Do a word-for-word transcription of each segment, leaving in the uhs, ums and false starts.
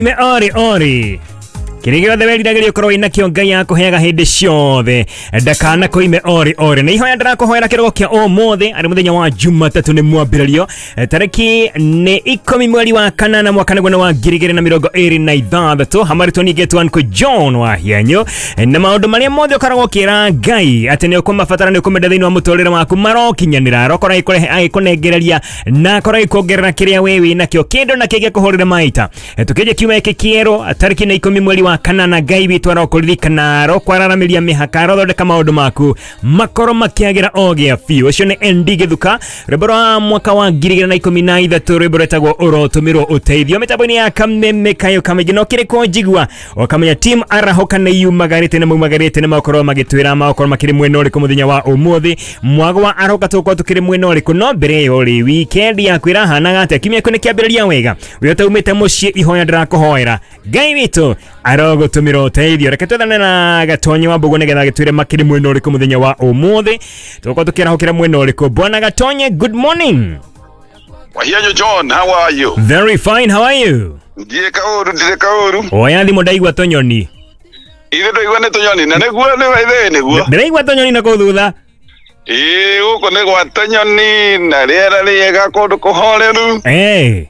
Me ori ori Kirigiro the weli dagiri okoro ina kionga ya kuheaga hindi ciothe ndakana koime ori ori na ihoya ndirakuhoera kirogo kia omothe ari muthenya wa Jumatatu ni mwambiririo tariki ni ikumi mweri wa kanana mwaka niguo wa ngiri igiri na mirongo iri na ithathatu hamaritwo ningetwo anko John wa hianyo na maundu maria mothe ukaragwo kira Ngai ati ni ukumabatara ni ukumenda thiini wa muturire waku marokinyanira rokora ikurehe agikunengereria na kora ikuongerera kiria wewe nakio kindu na kige kuhurira maita tukije kiuma iki kiero tariki ni ikumi mweri wa kanana Ngai witu arokuririkana ro kwararamiria mihaka rothondeka maundu maku makoro makiagira ogia fiu ucio ni Endi Githuka rwimbo rwa mwaka wa ngiri igiri na ikumi na ithatu rwimbo rwetagwo urotumirwo uteithio mitambo-ini ya Kameme Kayo Kamegi no kiriko njigua okamenya team arahoka na yumagarite na mumagarite na makoro magitwira makoro makiri mwena uriku muthenya wa umuthi mwago wa aroka tuko tukiri mwena uriku no mbere yori weekend ya kwira hanaga ati kimya kune kiambiriria wega uyo taumite mucii ihoya ndirakuhoera Ngai witu arogo tumiro teithio reke twethane na Gatonye wa Mbugu nigetha gitwire makiri mwena uriku muthenya wa umuthi tuko tukirahukira mwena uriku bwana Gatonye. Good morning. Wahianyo John, how are you? Very fine, how are you? Ndiye kaoru, ndiye kaoru. Oya thimo ndaigua tonyoni. Ile ndaigua ne tonyoni na neguo ne waithe neguo. Ndaigua tonyoni na kuthutha. Eh, uko ne gwa tonyoni na riera riega kundu kuhoreru. Eh.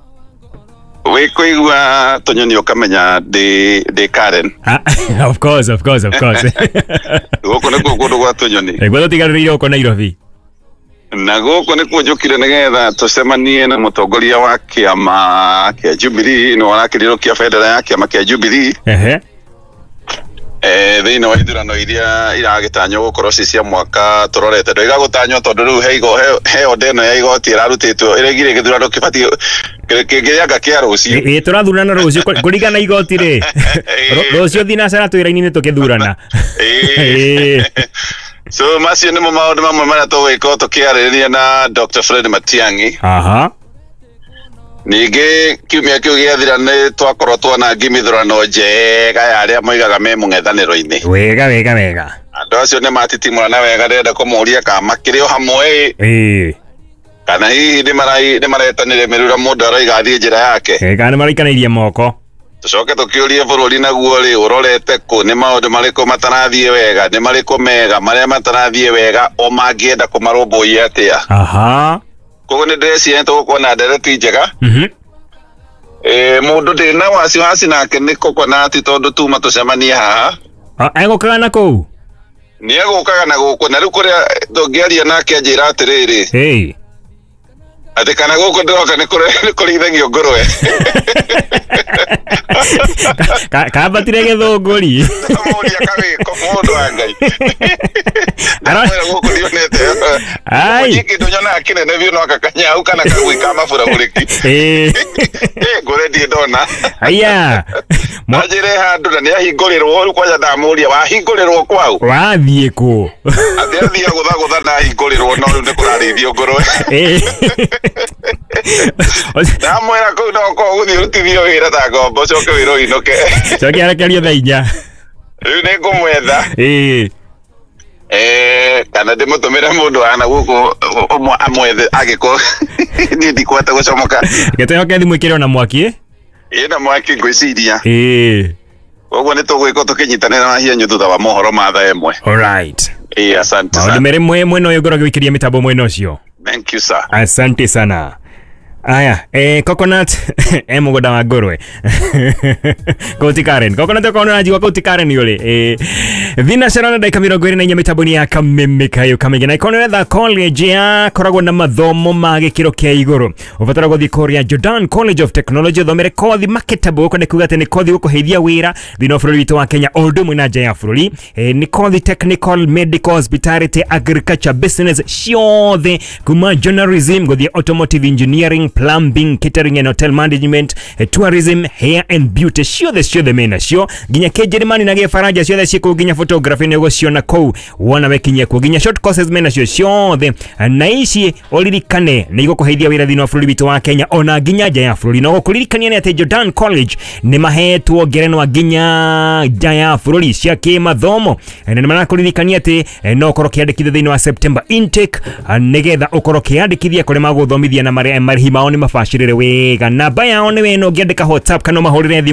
Wikuigua tonyoni ukamenya de de Karen. Of course, of course, of course. Uko ne kundu gwa tonyoni. Egwa tutigarire uko Nairobi. Na goko ne kujukire negetha tucemanie na mutongoria wa kiama kia Jubilee no warakiriro kia federa ya kiama kia Jubilee ehe eh thina wa ithurano iria iragitanywo gukorwo cia mwaka turorete ndo igagutanywo tondu riu heigo heo ndeno ya igoti irarutitwo iregire githurano kibati kigianga kia rucio eh turathurana rucio kurigana igoti ri rucio thinacara twira-ini ni tukithurana eh so macio nimo maundu mamwe maria tugwika tukiarĩrĩria na Doctor Fred Matiang'i. Aha. Ningi kiumia kiu giathira ni twakorwo twana ngimithurano njega ya aria moigaga me mũng'ethanĩro-inĩ. Wega wega wega. Andũ acio ni matitimũrana wega ndenda kũmũria kana makĩrĩ o hamwe eh kana hihi ni marai ni maretanĩre mĩrura mũndũ aroiga athiĩ njĩra yake. Eh kana maraikanĩirie moko. Tucoke tukiurie bururi naguo ri urorete ku ni maundu mariko matarathie wega ni mariko mega maria matarathie wega o mangienda kumarumbuia atia. Aha. Kogo ni ndĩreciria tũgũkorwo ndereti njega. Mhm. Eh mundu ndĩna wasiwasi nake ni kokonati tondu tuma tucemanie haha. Egũkaga na kũu. Ni egũkaga na gũkũ na rĩu kũrĩa tũngĩaria nake anjĩra atĩrĩrĩ. Hey. Ati kana gũkũ ndĩroka nĩ kũrĩithagio ngũrwe. Kabatire gĩthũngũri. Mũria kawĩko mũndũ wa Ngai. Ara gũkũ ndionete. Ai. Kĩndũ nyonaga kĩnene biũ no kakanyau kana kagwĩka mabura mũrĩki. Eh. Eh ngũre ndiĩ ndona. Aya. Mwajire handu na nĩ ahingũrĩrwo rĩu kwanja ndamũria wahingũrĩrwo kwau. Wathiĩ kũ? Atĩ athiĩ gũtha gũtha na ahingũrĩrwo no rĩu nĩ kũrarĩithio ngũrwe. Eh. Ndamwĩra kũu no ko gũthiĩ ũrutithio wĩra ta ngombo coke wĩra ũinũke. Coke arekerio thaa inya. Rĩu nĩ ngũmwetha. Eh. Eh kana ndĩmũtũmĩre mũndũ wana gũkũ amwethe agĩkorwo niĩ ndikwete gũcomoka. Gĩtũyoke thimũ ĩkĩrĩ ona mwaki. Ĩna mwaki ngwĩciria. Eh. Koguo nĩ tũgwĩka tũkĩnyitanĩra na hianyu thutha wa mohoro ma thaa ĩmwe. Alright. Eh asante sana. Maũndũ merĩ mwena ũyũ ngoragwo gĩkĩria mĩtambo mwena ũcio. Thank you sir. Asante sana. Aya, eh Coconut eh mũgũnda wa ngũrwe. Koti Karen. Coconut ko na jiwa Koti Karen yule. Eh Vina Serana dakika mĩrongo ĩrĩ na inya mĩtambo-ini ya Kameme Kayo Kamegi na ikono ya college ya koragwo na mathomo ma gĩkĩro kĩa igũrũ. Ũbatara gũthiĩ kũrĩa Jordan College of Technology thomere kothi marketable ko nĩ kuga atĩ nĩ kothi gũkũheithia wĩra thĩinĩ wa bũrũri witũ wa Kenya o ũndũ ũmwe na nja ya bũrũri. Eh nĩ kothi technical, medical, hospitality, agriculture, business ciothe kuma journalism gũthiĩ automotive engineering, plumbing, catering and hotel management, tourism, hair and beauty ciothe ciothe mena cio nginya kĩnjerimani na gĩfaranja ciothe ciĩkũu nginya photography nĩ gũciona kũu wona mekinyia kuo nginya short courses mena cio ciothe na ici ũririkane nĩ igũkũheithia wĩra thĩinĩ wa bũrũri witũ wa Kenya ona nginya nja ya bũrũri no gũkũririkania nĩ atĩ Jordan College nĩ mahetwo ngerenwa nginya nja ya bũrũri cia kĩmathomo na nĩ marakũririkania atĩ no ũkorwo kĩandĩkithia thĩinĩ wa September intake nĩgetha ũkorwo kĩandĩkithia kũrĩa magũthomithia na marĩhi mao mao ni mabashirire wega namba yao ni weno ngiandika WhatsApp kana mahurire